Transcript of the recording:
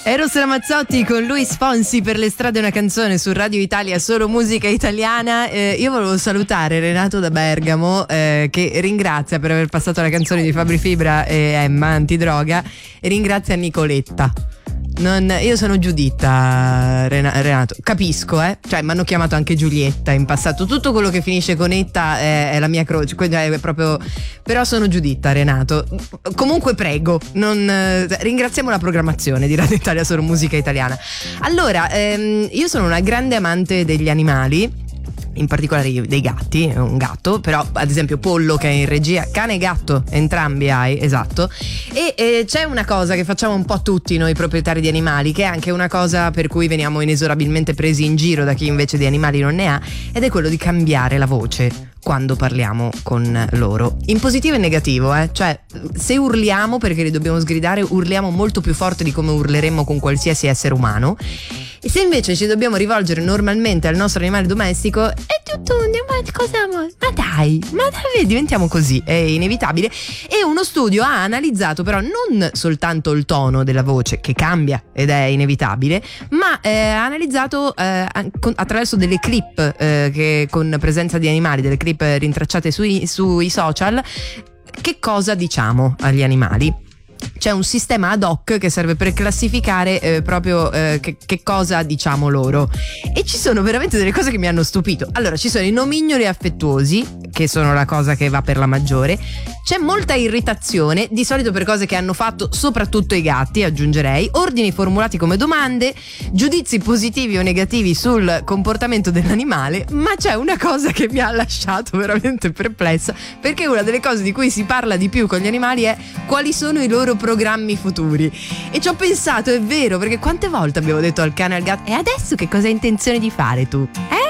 Eros Ramazzotti con Luis Fonsi, Per le strade una canzone su Radio Italia, solo musica italiana. Io volevo salutare Renato da Bergamo, che ringrazia per aver passato la canzone di Fabri Fibra e Emma Antidroga, e ringrazia Nicoletta. Io sono Giuditta, Renato, capisco, cioè mi hanno chiamato anche Giulietta in passato, tutto quello che finisce con etta è la mia croce, quindi è proprio, però sono Giuditta, Renato. Comunque prego, ringraziamo la programmazione di Radio Italia, solo musica italiana. Allora, io sono una grande amante degli animali, in particolare dei gatti, un gatto, però ad esempio Pollo che è in regia, cane e gatto entrambi hai, esatto. E c'è una cosa che facciamo un po' tutti noi proprietari di animali, che è anche una cosa per cui veniamo inesorabilmente presi in giro da chi invece di animali non ne ha, ed è quello di cambiare la voce quando parliamo con loro, in positivo e negativo, cioè se urliamo perché li dobbiamo sgridare, urliamo molto più forte di come urleremmo con qualsiasi essere umano. E se invece ci dobbiamo rivolgere normalmente al nostro animale domestico, ma dai, diventiamo così, è inevitabile. E uno studio ha analizzato però non soltanto il tono della voce, che cambia ed è inevitabile, ma ha analizzato attraverso delle clip che con presenza di animali, delle clip rintracciate sui social, che cosa diciamo agli animali. C'è un sistema ad hoc che serve per classificare proprio che cosa diciamo loro, e ci sono veramente delle cose che mi hanno stupito. Allora, ci sono i nomignoli affettuosi, che sono la cosa che va per la maggiore. C'è molta irritazione, di solito per cose che hanno fatto soprattutto i gatti, aggiungerei, ordini formulati come domande, giudizi positivi o negativi sul comportamento dell'animale. Ma c'è una cosa che mi ha lasciato veramente perplessa, perché una delle cose di cui si parla di più con gli animali è quali sono i loro programmi futuri. E ci ho pensato, è vero, perché quante volte abbiamo detto al cane e al gatto: e adesso che cosa hai intenzione di fare tu?